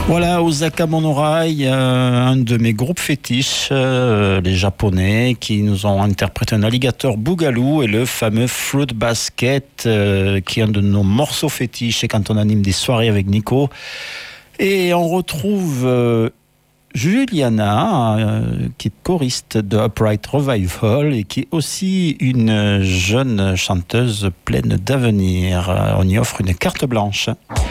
Voilà, Osaka Monorail, un de mes groupes fétiches, les Japonais, qui nous ont interprété un alligator boogaloo et le fameux Fruit Basket, qui est un de nos morceaux fétiches et quand on anime des soirées avec Nico. Et on retrouve Juliana, qui est choriste de Upright Revival et qui est aussi une jeune chanteuse pleine d'avenir. On y offre une carte blanche.